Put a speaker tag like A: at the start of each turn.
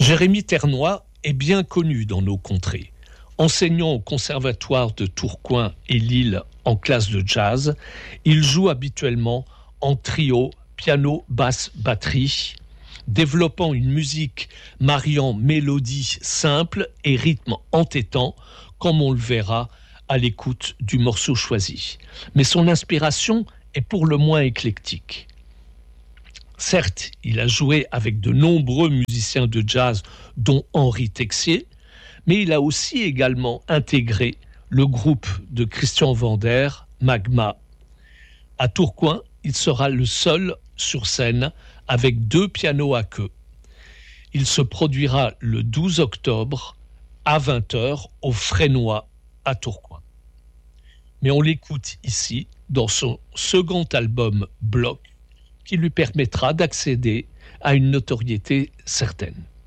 A: Jérémy Ternois est bien connu dans nos contrées. Enseignant au conservatoire de Tourcoing et Lille en classe de jazz, il joue habituellement en trio, piano, basse, batterie, développant une musique mariant mélodie simple et rythme entêtant, comme on le verra à l'écoute du morceau choisi. Mais son inspiration est pour le moins éclectique. Certes, il a joué avec de nombreux musiciens de jazz, dont Henri Texier, mais il a aussi également intégré le groupe de Christian Vander, Magma. À Tourcoing, il sera le seul sur scène avec 2 pianos à queue. Il se produira le 12 octobre à 20h au Frénois à Tourcoing. Mais on l'écoute ici dans son second album Bloc, qui lui permettra d'accéder à une notoriété certaine.